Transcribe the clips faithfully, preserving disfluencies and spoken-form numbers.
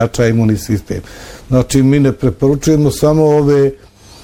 jača imunni sistem. Znači, mi ne preporučujemo samo ove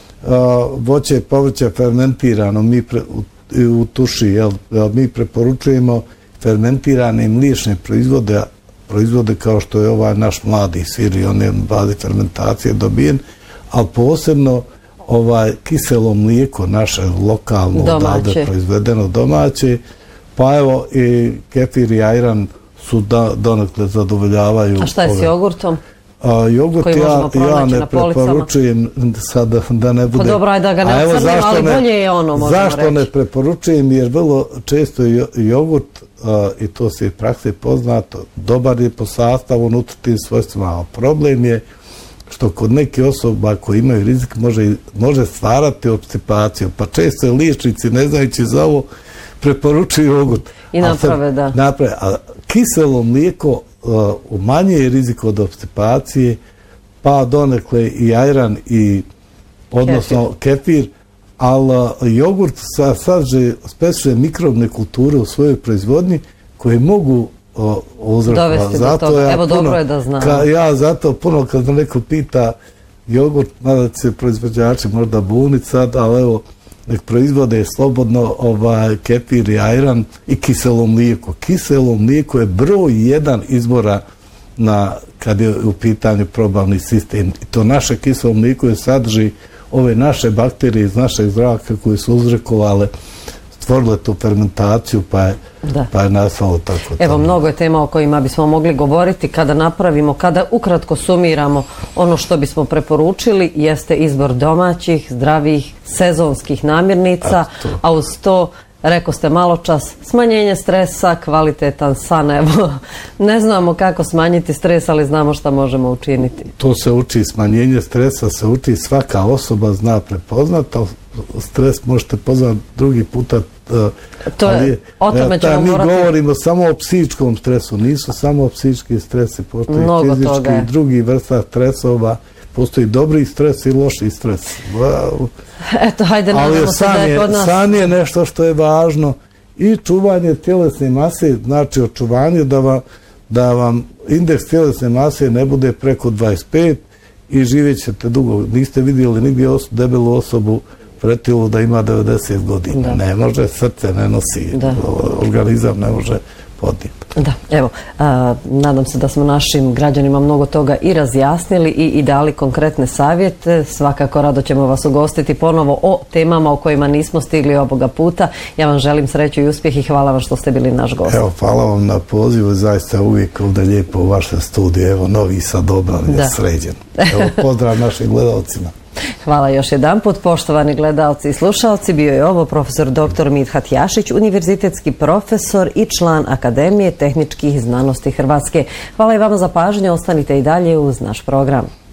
a, voće i povrće fermentirano mi pre, u, u tuši, jel? Mi preporučujemo fermentirane mliječne proizvode, proizvode kao što je ovaj naš mladi sir i on je bazi fermentacije dobijen, ali posebno ovaj kiselo mlijeko naše lokalno odavde proizvedeno domaće, pa evo i kefir i ajran su da, donekle zadovoljavaju. A šta je s jogurtom? A, jogurt ja, ja ne preporučujem sad da, da ne bude... Pa dobro, aj da ga ne ocrnimo, ali ne, bolje je ono, možemo zašto reći. Ne preporučujem, jer vrlo često jogurt, a, i to se iz prakse poznato, dobar je po sastavu unutrašnjim svojstvima, a problem je što kod neke osoba koji imaju rizik može, može stvarati obstipaciju, pa često liječnici ne znajući za ovo preporučuju jogurt. I naprave, da. Naprave, a kiselo mlijeko uh, umanjuje rizik od obstipacije, pa donekle i ajran i odnosno kefir, kefir ali uh, jogurt sadrži specijalne mikrobne kulture u svojoj proizvodnji koje mogu uzrokovati. Zato ja Evo, puno, dobro je da znam. Ka, ja zato puno kad me neko pita jogurt, mada će proizvođači možda bunit sad, ali evo, nek proizvode slobodno ovaj, kefir i ajran i kiselo mlijeko. Kiselo mlijeko je broj jedan izbora na, kad je u pitanju probavni sistem. I to naše kiselo mlijeko je sadrži ove naše bakterije iz našeg zraka koje su uzrokovale, stvorile tu fermentaciju, pa je, pa je nastalo tako. Evo, tamo. Mnogo je tema o kojima bismo mogli govoriti kada napravimo, kada ukratko sumiramo ono što bismo preporučili, jeste izbor domaćih, zdravih, sezonskih namirnica, a uz to, rekao ste malo čas, smanjenje stresa, kvalitetan san, evo, ne znamo kako smanjiti stres, ali znamo šta možemo učiniti. To se uči, smanjenje stresa se uči, svaka osoba zna prepoznati, ali stres možete poznati drugi puta. To je, o tome ćemo mi morati... Mi govorimo samo o psihičkom stresu, nisu samo psihički stresi, postoji Mnogo fizički i drugi vrsta stresova, postoji dobri stres i loši stres. Wow. Eto, hajde, nadamo se da je kod nas... San je nešto što je važno i čuvanje tjelesne mase, znači očuvanje da vam, da vam indeks tjelesne mase ne bude preko dvadeset pet i živjet ćete dugo. Niste vidjeli nigdje os, debelu osobu pretilu da ima devedeset godina. Da. Ne može, srce ne nosi, da. Organizam ne može podnijeti. Da, evo, a, nadam se da smo našim građanima mnogo toga i razjasnili i, i dali konkretne savjete. Svakako rado ćemo vas ugostiti ponovo o temama o kojima nismo stigli ovoga puta. Ja vam želim sreću i uspjeh i hvala vam što ste bili naš gost. Evo, hvala vam na pozivu, zaista uvijek ovdje lijepo u vašem studiju. Evo, Novi Sad obran je sređen. Evo, pozdrav našim gledalcima. Hvala još jedan put, poštovani gledalci i slušalci. Bio je ovo profesor doktor Midhat Jašić, univerzitetski profesor i član Akademije tehničkih znanosti Hrvatske. Hvala i vama za pažnju, ostanite i dalje uz naš program.